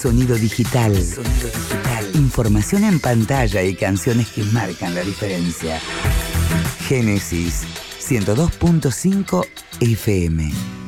Sonido digital. Información en pantalla y canciones que marcan la diferencia. Génesis 102.5 FM.